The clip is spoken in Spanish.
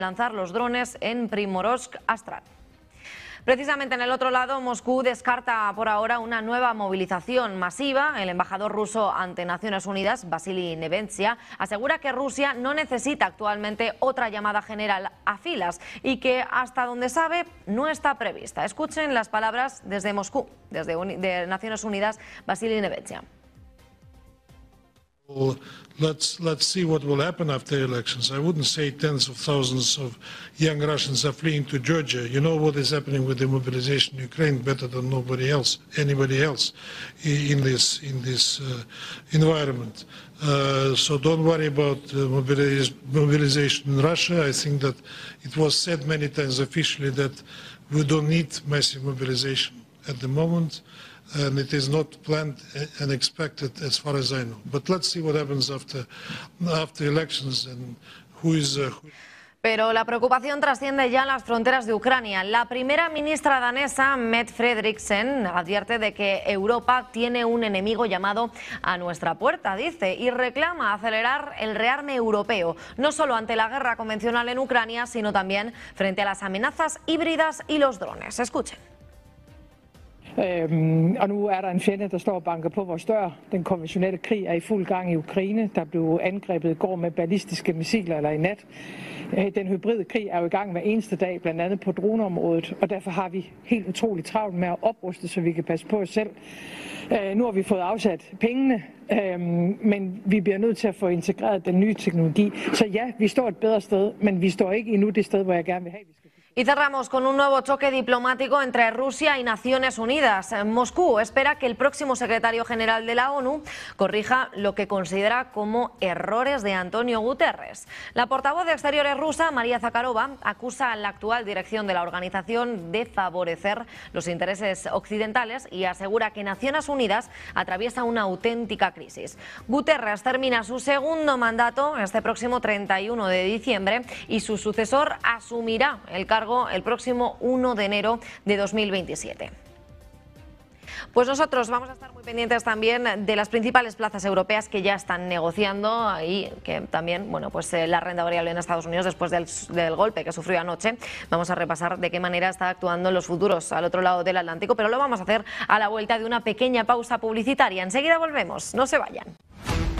lanzar los drones en Primorovsk Astral. Precisamente en el otro lado, Moscú descarta por ahora una nueva movilización masiva. El embajador ruso ante Naciones Unidas, Vasily Nevencia, asegura que Rusia no necesita actualmente otra llamada general a filas y que, hasta donde sabe, no está prevista. Escuchen las palabras desde Moscú, de Naciones Unidas, Vasily Nevencia. Let's see what will happen after the elections. I wouldn't say tens of thousands of young Russians are fleeing to Georgia. You know what is happening with the mobilization in Ukraine better than anybody else in this environment. So don't worry about mobilization in Russia. I think that it was said many times officially that we don't need massive mobilization at the moment. And it is not planned and expected as far as I know. But let's see what happens after elections and who is... Pero la preocupación trasciende ya las fronteras de Ucrania. La primera ministra danesa, Mette Frederiksen, advierte de que Europa tiene un enemigo llamado a nuestra puerta, dice, y reclama acelerar el rearme europeo, no solo ante la guerra convencional en Ucrania, sino también frente a las amenazas híbridas y los drones. Escuchen. Og nu er der en fjende, der står og banker på vores dør. Den konventionelle krig er i fuld gang i Ukraine. Der blev angrebet i går med ballistiske missiler eller i nat. Den hybride krig er jo i gang hver eneste dag, blandt andet på droneområdet, og derfor har vi helt utroligt travlt med at opruste, så vi kan passe på os selv. Nu har vi fået afsat pengene, men vi bliver nødt til at få integreret den nye teknologi. Så ja, vi står et bedre sted, men vi står ikke endnu det sted, hvor jeg gerne vil have, vi skal. Y cerramos con un nuevo choque diplomático entre Rusia y Naciones Unidas. Moscú espera que el próximo secretario general de la ONU corrija lo que considera como errores de Antonio Guterres. La portavoz de Exteriores rusa, María Zakharova, acusa a la actual dirección de la organización de favorecer los intereses occidentales y asegura que Naciones Unidas atraviesa una auténtica crisis. Guterres termina su segundo mandato este próximo 31 de diciembre y su sucesor asumirá el cargo el próximo 1 de enero de 2027. Pues nosotros vamos a estar muy pendientes también de las principales plazas europeas que ya están negociando y que también, bueno, pues la renta variable en Estados Unidos después del golpe que sufrió anoche. Vamos a repasar de qué manera está actuando los futuros al otro lado del Atlántico, pero lo vamos a hacer a la vuelta de una pequeña pausa publicitaria. Enseguida volvemos, no se vayan.